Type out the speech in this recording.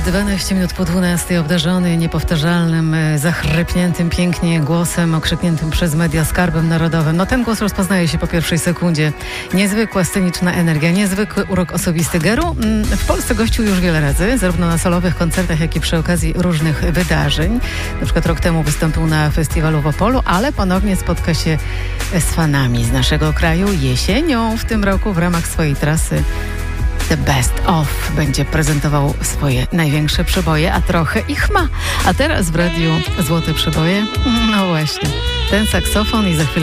12 minut po 12, obdarzony niepowtarzalnym, zachrypniętym pięknie głosem, okrzykniętym przez media skarbem narodowym. No ten głos rozpoznaje się po pierwszej sekundzie. Niezwykła sceniczna energia, niezwykły urok osobisty. Geru w Polsce gościł już wiele razy, zarówno na solowych koncertach, jak i przy okazji różnych wydarzeń. Na przykład rok temu wystąpił na festiwalu w Opolu, ale ponownie spotka się z fanami z naszego kraju jesienią w tym roku w ramach swojej trasy The Best Of będzie prezentował swoje największe przeboje, a trochę ich ma. A teraz w radiu Złote Przeboje, no właśnie, ten saksofon i za chwilę